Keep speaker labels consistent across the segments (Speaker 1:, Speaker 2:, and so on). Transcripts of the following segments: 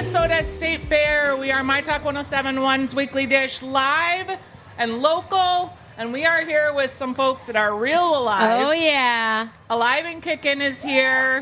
Speaker 1: Minnesota State Fair. We are My Talk 1071's Weekly Dish live and local. And we are here with some folks that are real alive.
Speaker 2: Oh, yeah.
Speaker 1: Alive and Kickin' is here.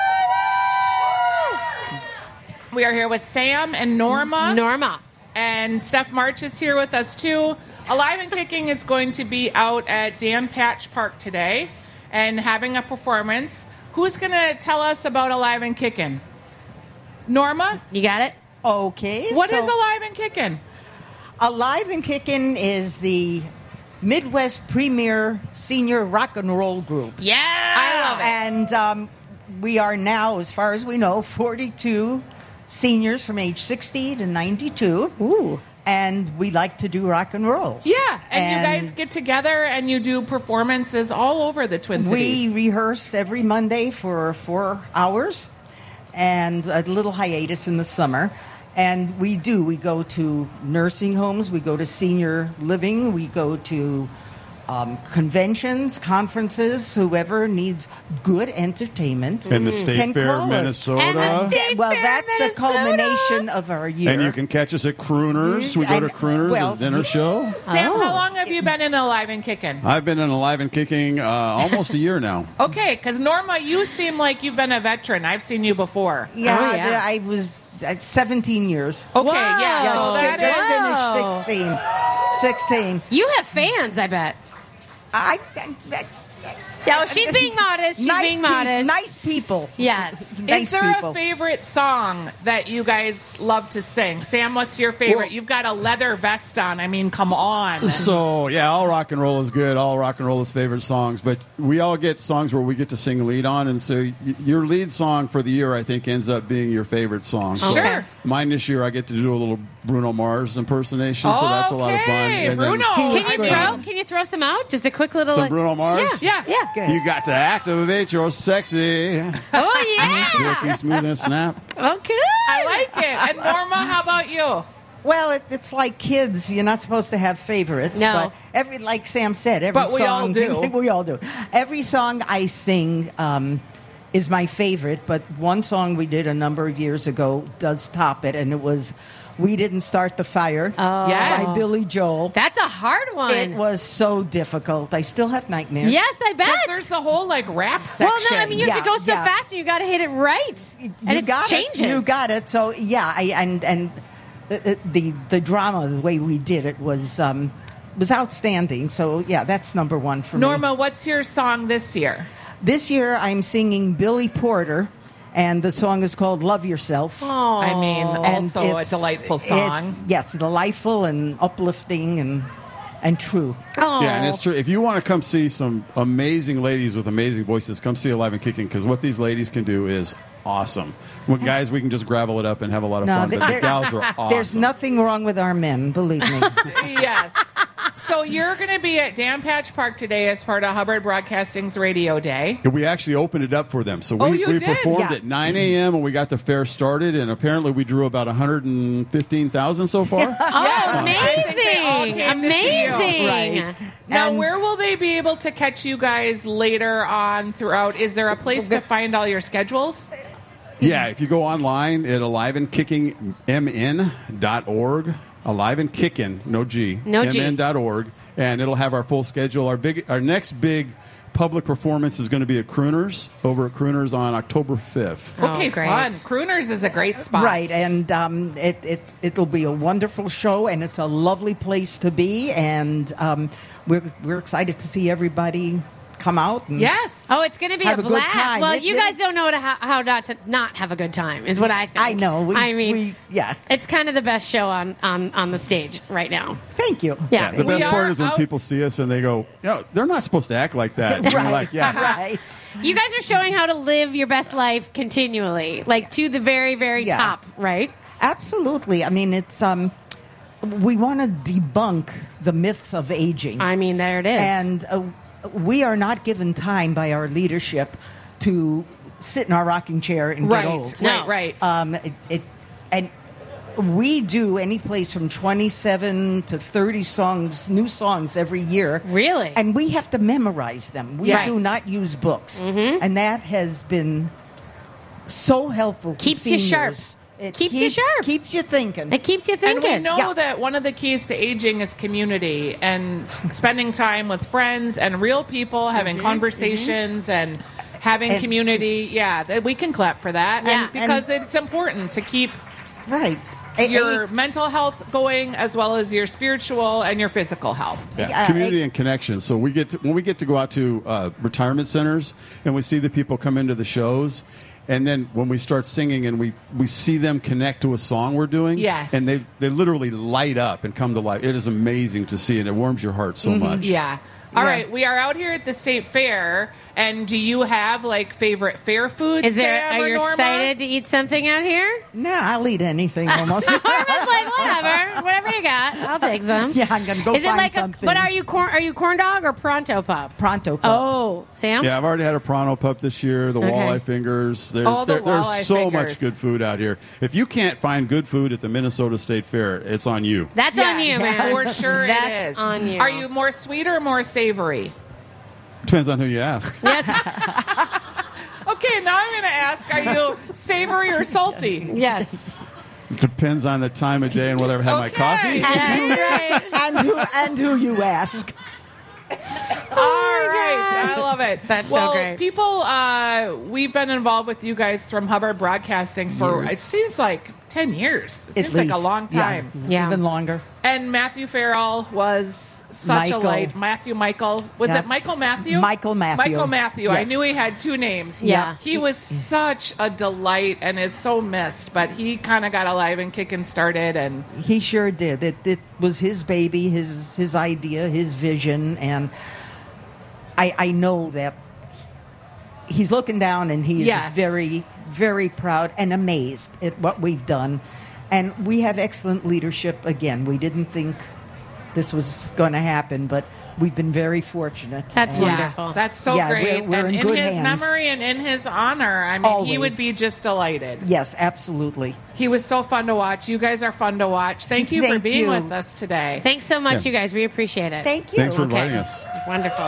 Speaker 1: We are here with Sam and Norma. And Steph March is here with us, too. Alive and Kicking is going to be out at Dan Patch Park today and having a performance. Who's going to tell us about Alive and Kickin'? Norma?
Speaker 2: You got it?
Speaker 3: Okay.
Speaker 1: What is Alive and Kickin'?
Speaker 3: Alive and Kickin' is the Midwest premier senior rock and roll group.
Speaker 2: Yeah.
Speaker 1: I love it.
Speaker 3: And we are now, as far as we know, 42 seniors from age 60 to 92.
Speaker 2: Ooh.
Speaker 3: And we like to do rock and roll.
Speaker 1: Yeah, and you guys get together and you do performances all over the Twin Cities.
Speaker 3: We rehearse every Monday for 4 hours and a little hiatus in the summer. And we go to nursing homes, we go to senior living, we go to conventions, conferences, whoever needs good entertainment.
Speaker 4: And the State
Speaker 3: can
Speaker 4: Fair,
Speaker 3: call us.
Speaker 4: Minnesota.
Speaker 2: And the State
Speaker 3: Well,
Speaker 2: Fair,
Speaker 3: that's
Speaker 2: Minnesota.
Speaker 3: the culmination of our year.
Speaker 4: And you can catch us at Crooners. We go to Crooners, a dinner show.
Speaker 1: Sam, how long have you been in Alive and Kickin'?
Speaker 4: I've been in Alive and Kicking almost a year now.
Speaker 1: Okay, because Norma, you seem like you've been a veteran. I've seen you before.
Speaker 3: Yeah,
Speaker 2: Oh, yeah.
Speaker 3: I was 17 years.
Speaker 1: Okay,
Speaker 2: Whoa.
Speaker 1: yeah.
Speaker 3: Yes,
Speaker 1: So that
Speaker 3: just
Speaker 1: is.
Speaker 3: finished 16.
Speaker 2: You have fans, I bet. No, she's being modest. She's being modest.
Speaker 3: Nice people.
Speaker 2: Yes.
Speaker 3: Nice
Speaker 1: Is there
Speaker 3: people.
Speaker 1: a favorite song that you guys love to sing? Sam, what's your favorite?
Speaker 4: Well-
Speaker 1: You've got a leather vest on. I mean, come on.
Speaker 4: So, yeah, all rock and roll is good. All rock and roll is favorite songs. But we all get songs where we get to sing lead on. And so your lead song for the year, I think, ends up being your favorite song. So
Speaker 1: Sure.
Speaker 4: Mine this year, I get to do a little Bruno Mars impersonation. So that's a lot of fun.
Speaker 1: Okay,
Speaker 4: And then
Speaker 1: Bruno.
Speaker 2: Can you throw some out? Just a quick little.
Speaker 4: some Bruno Mars?
Speaker 1: Yeah.
Speaker 3: Good.
Speaker 4: You got to activate your sexy.
Speaker 2: Oh, yeah.
Speaker 4: Silky smooth and snap.
Speaker 2: Okay.
Speaker 1: I like it. And Norma, how about you?
Speaker 3: Well, it's like kids. You're not supposed to have favorites.
Speaker 2: No.
Speaker 3: But like Sam said, every
Speaker 1: But we all
Speaker 3: song.
Speaker 1: do.
Speaker 3: We all do. Every song I sing is my favorite, but one song we did a number of years ago does top it, and it was "We Didn't Start the Fire"
Speaker 1: Yes.
Speaker 3: by Billy Joel.
Speaker 2: That's a hard one.
Speaker 3: It was so difficult. I still have nightmares.
Speaker 2: Yes, I bet.
Speaker 1: There's the whole rap section.
Speaker 2: Well, no, I mean, you have to go so
Speaker 3: Yeah.
Speaker 2: fast and you got to hit it right. And it changes.
Speaker 3: You got it. So yeah, and the drama, the way we did it was outstanding. So yeah, that's number one for me.
Speaker 1: Norma, what's your song this year?
Speaker 3: This year I'm singing Billy Porter, and the song is called "Love Yourself."
Speaker 2: Aw.
Speaker 1: I mean,
Speaker 3: And
Speaker 1: also a
Speaker 3: it's-
Speaker 1: delightful song.
Speaker 3: Yes, delightful and uplifting and true.
Speaker 2: Oh.
Speaker 4: Yeah, and it's true. If you want to come see some amazing ladies with amazing voices, come see Alive and Kicking, because what these ladies can do is awesome. Well, guys, we can just gravel it up and have a lot of fun, but the gals are awesome.
Speaker 3: There's nothing wrong with our men, believe me.
Speaker 1: Yes. So you're going to be at Dan Patch Park today as part of Hubbard Broadcasting's Radio Day.
Speaker 4: We actually opened it up for them. So
Speaker 1: Oh,
Speaker 4: we
Speaker 1: you did?
Speaker 4: performed
Speaker 3: Yeah.
Speaker 4: at 9 a.m. when we got the fair started, and apparently we drew about 115,000 so far.
Speaker 2: Oh,
Speaker 1: I think they all
Speaker 2: amazing.
Speaker 1: came to see you.
Speaker 2: Amazing.
Speaker 3: Right.
Speaker 1: Now,
Speaker 3: And-
Speaker 1: where will they be able to catch you guys later on throughout? Is there a place to find all your schedules?
Speaker 4: Yeah, if you go online at aliveandkickingmn.org, Alive and Kicking, no G,
Speaker 2: No G.
Speaker 4: mn.org, and it'll have our full schedule. Our next big public performance is going to be at Crooners, over at Crooners on October 5th.
Speaker 2: Oh,
Speaker 1: Okay,
Speaker 2: great.
Speaker 1: fun. Crooners is a great spot.
Speaker 3: Right, and it'll be a wonderful show, and it's a lovely place to be, and we're excited to see everybody come out. And
Speaker 1: Yes.
Speaker 2: Oh, it's going to be
Speaker 3: Have
Speaker 2: a
Speaker 3: a good
Speaker 2: blast.
Speaker 3: time.
Speaker 2: Well,
Speaker 3: It-
Speaker 2: you
Speaker 3: it-
Speaker 2: guys don't know how not to not have a good time, is what I think.
Speaker 3: I know.
Speaker 2: I mean,
Speaker 3: yeah.
Speaker 2: it's kind of the best show on the stage right now.
Speaker 3: Thank you.
Speaker 2: Yeah.
Speaker 4: The best
Speaker 1: We
Speaker 4: part
Speaker 1: are
Speaker 4: is when
Speaker 1: out-
Speaker 4: people see us and they go, they're not supposed to act like that. And you're
Speaker 3: Right.
Speaker 4: like, yeah.
Speaker 3: Right.
Speaker 2: You guys are showing how to live your best life continually, like to the very, very
Speaker 3: Yeah.
Speaker 2: top, right?
Speaker 3: Absolutely. I mean, it's we want to debunk the myths of aging.
Speaker 2: I mean, there it is.
Speaker 3: And we are not given time by our leadership to sit in our rocking chair and
Speaker 1: Right,
Speaker 3: get old.
Speaker 2: No.
Speaker 1: right.
Speaker 3: And we do any place from 27 to 30 songs, new songs every year.
Speaker 2: Really?
Speaker 3: And we have to memorize them. We
Speaker 1: Yes.
Speaker 3: do not use books.
Speaker 2: Mm-hmm.
Speaker 3: And that has been so helpful to
Speaker 2: Keeps you sharp.
Speaker 3: seniors It
Speaker 2: keeps you sharp.
Speaker 3: Keeps you thinking.
Speaker 2: It keeps you thinking.
Speaker 1: And we know that one of the keys to aging is community and spending time with friends and real people, having conversations and having community. Yeah, we can clap for that.
Speaker 2: Yeah.
Speaker 1: And because it's important to keep your mental health going as well as your spiritual and your physical health.
Speaker 4: Yeah. Community and connection. So when we get to go out to retirement centers and we see the people come into the shows. And then when we start singing and we see them connect to a song we're doing, and they literally light up and come to life. It is amazing to see, and it warms your heart so much.
Speaker 1: Yeah. All right, we are out here at the State Fair, and do you have favorite fair foods? Sam
Speaker 2: are you
Speaker 1: Norma?
Speaker 2: excited to eat something out here?
Speaker 3: No, I'll eat anything almost.
Speaker 2: Norma's like, whatever you got, I'll take some.
Speaker 3: Yeah, I'm gonna go find something.
Speaker 2: But are you corn dog or pronto pup?
Speaker 3: Pronto pup.
Speaker 2: Oh, Sam?
Speaker 4: Yeah, I've already had a pronto pup this year. The walleye fingers. There's so much good food out here. If you can't find good food at the Minnesota State Fair, it's on you.
Speaker 2: That's on you, man.
Speaker 1: For sure,
Speaker 2: That's
Speaker 1: it is.
Speaker 2: on you.
Speaker 1: Are you more sweet or more savory?
Speaker 4: Depends on who you ask.
Speaker 2: Yes.
Speaker 1: Okay, now I'm going to ask, are you savory or salty?
Speaker 2: Yes.
Speaker 4: Depends on the time of day and whether I've had my coffee.
Speaker 2: That's right.
Speaker 3: and who you ask.
Speaker 1: All right. I love it.
Speaker 2: That's so great.
Speaker 1: People, we've been involved with you guys from Hubbard Broadcasting for, it seems like 10 years. It seems like a long time.
Speaker 2: Yeah.
Speaker 3: Even longer.
Speaker 1: And Matthew Farrell was such a light. Michael. Was it Michael Matthew?
Speaker 3: Michael Matthew.
Speaker 1: Michael Matthew.
Speaker 3: Yes.
Speaker 1: I knew he had two names.
Speaker 2: Yeah.
Speaker 1: He was such a delight and is so missed, but he kind of got alive and kicking started. And
Speaker 3: he sure did. It was his baby, his idea, his vision, and I know that he's looking down and he is very, very proud and amazed at what we've done. And we have excellent leadership. Again, we didn't think this was going to happen, but we've been very fortunate.
Speaker 2: That's wonderful.
Speaker 1: That's so great.
Speaker 3: We're
Speaker 1: and
Speaker 3: in
Speaker 1: in
Speaker 3: good
Speaker 1: his
Speaker 3: hands.
Speaker 1: memory and in his honor, I mean, he would be just delighted.
Speaker 3: Yes, absolutely.
Speaker 1: He was so fun to watch. You guys are fun to watch. Thank you for being with us today.
Speaker 2: Thanks so much, you guys. We appreciate it.
Speaker 3: Thank you.
Speaker 4: Thanks for inviting us.
Speaker 2: Wonderful.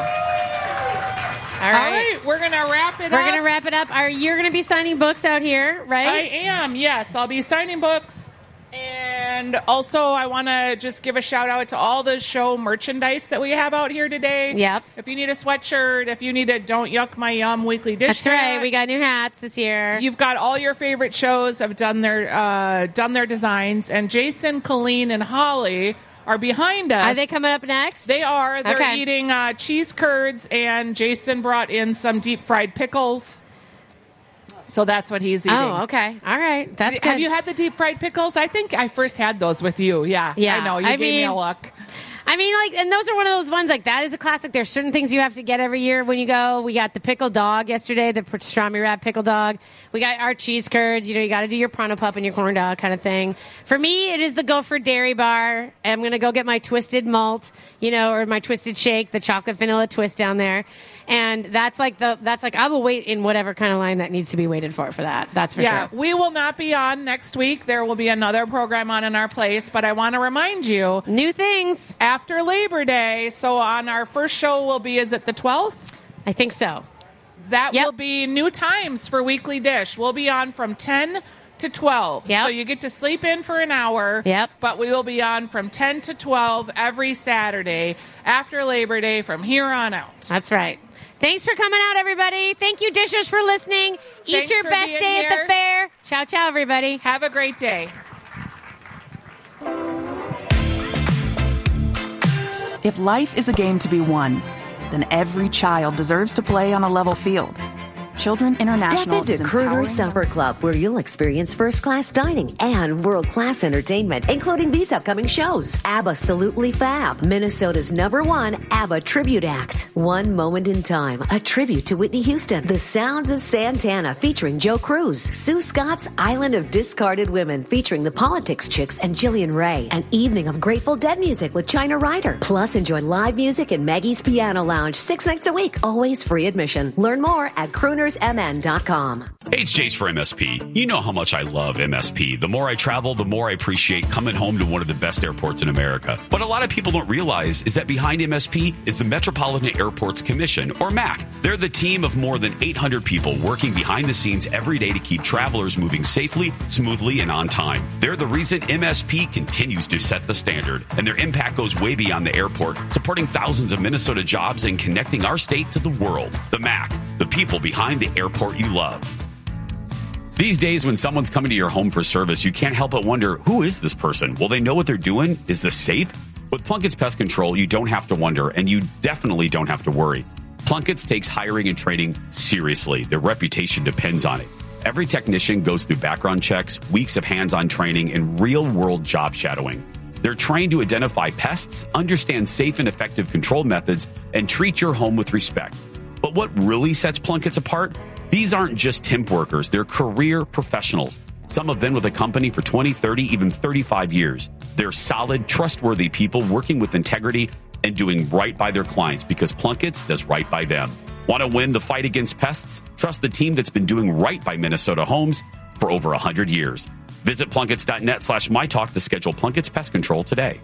Speaker 1: All right, we're going to wrap it up.
Speaker 2: We're going to wrap it up. You're going to be signing books out here, right?
Speaker 1: I am, yes. I'll be signing books. And also, I want to just give a shout out to all the show merchandise that we have out here today.
Speaker 2: Yep.
Speaker 1: If you need a sweatshirt, if you need a Don't Yuck My Yum weekly dish
Speaker 2: That's
Speaker 1: hat,
Speaker 2: right. We got new hats this year.
Speaker 1: You've got all your favorite shows have done their designs. And Jason, Colleen, and Holly are behind us.
Speaker 2: Are they coming up next?
Speaker 1: They are. They're eating cheese curds, and Jason brought in some deep fried pickles. So that's what he's eating.
Speaker 2: Oh, okay. All right. That's good.
Speaker 1: Have you had the deep fried pickles? I think I first had those with you. Yeah. I know. You gave me a look.
Speaker 2: I mean, and those are one of those ones, that is a classic. There's certain things you have to get every year when you go. We got the pickled dog yesterday, the pastrami wrap pickled dog. We got our cheese curds. You got to do your pronto pup and your corn dog kind of thing. For me, it is the Gopher Dairy Bar. I'm going to go get my twisted malt, or my twisted shake, the chocolate vanilla twist down there. And that's I will wait in whatever kind of line that needs to be waited for that. That's for sure.
Speaker 1: Yeah, we will not be on next week. There will be another program on in our place, but I want to remind you.
Speaker 2: New things.
Speaker 1: After Labor Day, so on our first show will be, is it the 12th?
Speaker 2: I think so.
Speaker 1: That will be new times for Weekly Dish. We'll be on from 10 to 12.
Speaker 2: Yep.
Speaker 1: So you get to sleep in for an hour.
Speaker 2: Yep.
Speaker 1: But we will be on from 10 to 12 every Saturday after Labor Day from here on out.
Speaker 2: That's right. Thanks for coming out, everybody. Thank you, Dishers, for listening. Eat your best day at the fair. Ciao, ciao, everybody.
Speaker 1: Have a great day.
Speaker 5: If life is a game to be won, then every child deserves to play on a level field. Children International
Speaker 6: Step into Crooner Supper Club, where you'll experience first-class dining and world-class entertainment, including these upcoming shows. Absolutely Fab, Minnesota's #1 ABBA tribute act. One Moment in Time, a tribute to Whitney Houston. The Sounds of Santana, featuring Joe Cruz. Sue Scott's Island of Discarded Women, featuring the Politics Chicks and Jillian Ray. An evening of Grateful Dead music with China Ryder. Plus, enjoy live music in Maggie's Piano Lounge 6 nights a week. Always free admission. Learn more at Crooner SpeedersMN.com.
Speaker 7: Hey, it's Jace for MSP. You know how much I love MSP. The more I travel, the more I appreciate coming home to one of the best airports in America. What a lot of people don't realize is that behind MSP is the Metropolitan Airports Commission, or MAC. They're the team of more than 800 people working behind the scenes every day to keep travelers moving safely, smoothly, and on time. They're the reason MSP continues to set the standard, and their impact goes way beyond the airport, supporting thousands of Minnesota jobs and connecting our state to the world. The MAC, the people behind the airport you love. These days, when someone's coming to your home for service, you can't help but wonder, who is this person? Will they know what they're doing? Is this safe? With Plunkett's Pest Control, you don't have to wonder, and you definitely don't have to worry. Plunkett's takes hiring and training seriously. Their reputation depends on it. Every technician goes through background checks, weeks of hands-on training, and real-world job shadowing. They're trained to identify pests, understand safe and effective control methods, and treat your home with respect. But what really sets Plunkett's apart? These aren't just temp workers, they're career professionals. Some have been with a company for 20, 30, even 35 years. They're solid, trustworthy people working with integrity and doing right by their clients because Plunkett's does right by them. Want to win the fight against pests? Trust the team that's been doing right by Minnesota homes for over 100 years. Visit Plunketts.net/mytalk to schedule Plunkett's Pest Control today.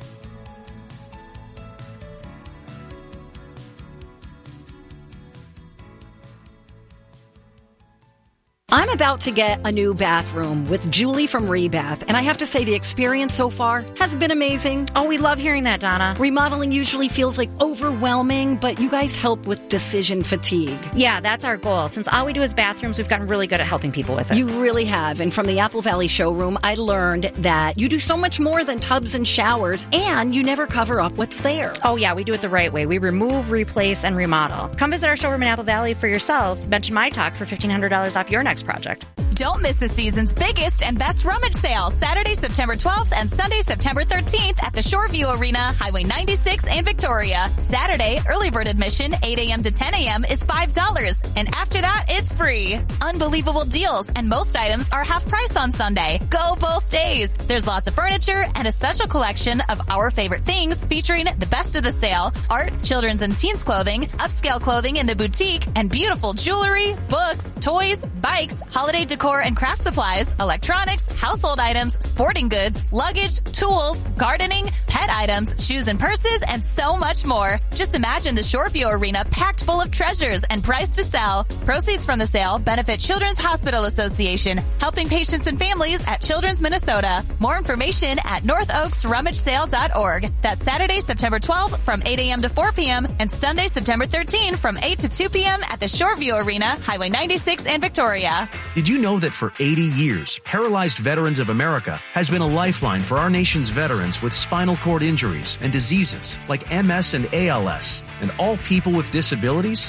Speaker 8: I'm about to get a new bathroom with Julie from Rebath, and I have to say the experience so far has been amazing.
Speaker 9: Oh, we love hearing that, Donna.
Speaker 8: Remodeling usually feels like overwhelming, but you guys help with decision fatigue.
Speaker 9: Yeah, that's our goal. Since all we do is bathrooms, we've gotten really good at helping people with it.
Speaker 8: You really have. And from the Apple Valley showroom, I learned that you do so much more than tubs and showers, and you never cover up what's there.
Speaker 9: Oh, yeah, we do it the right way. We remove, replace, and remodel. Come visit our showroom in Apple Valley for yourself. Mention My Talk for $1,500 off your next project.
Speaker 10: Don't miss the season's biggest and best rummage sale, Saturday, September 12th and Sunday, September 13th at the Shoreview Arena, Highway 96 in Victoria. Saturday, early bird admission, 8 a.m. to 10 a.m. is $5, and after that, it's free. Unbelievable deals, and most items are half price on Sunday. Go both days. There's lots of furniture and a special collection of our favorite things featuring the best of the sale, art, children's and teens clothing, upscale clothing in the boutique, and beautiful jewelry, books, toys, bikes, holiday decor and craft supplies, electronics, household items, sporting goods, luggage, tools, gardening, pet items, shoes and purses, and so much more. Just imagine the Shoreview Arena packed full of treasures and priced to sell. Proceeds from the sale benefit Children's Hospital Association, helping patients and families at Children's Minnesota. More information at northoaksrummagesale.org. That's Saturday, September 12th from 8 a.m. to 4 p.m. and Sunday, September 13th from 8 to 2 p.m. at the Shoreview Arena, Highway 96 in Victoria.
Speaker 11: Did you know that for 80 years, Paralyzed Veterans of America has been a lifeline for our nation's veterans with spinal cord injuries and diseases like MS and ALS, and all people with disabilities?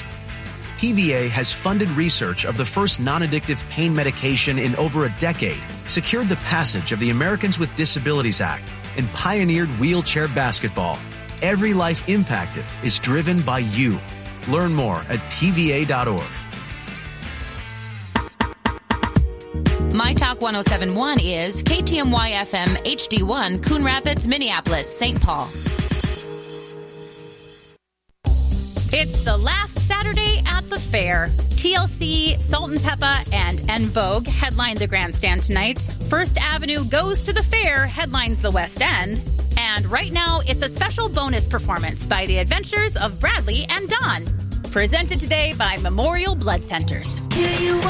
Speaker 11: PVA has funded research of the first non-addictive pain medication in over a decade, secured the passage of the Americans with Disabilities Act, and pioneered wheelchair basketball. Every life impacted is driven by you. Learn more at pva.org.
Speaker 10: My Talk 107.1 is KTMY FM HD1, Coon Rapids, Minneapolis, St. Paul.
Speaker 12: It's the last Saturday at the fair. TLC, Salt and Peppa, and En Vogue headline the grandstand tonight. First Avenue Goes to the Fair headlines the West End. And right now, it's a special bonus performance by the Adventures of Bradley and Dawn. Presented today by Memorial Blood Centers.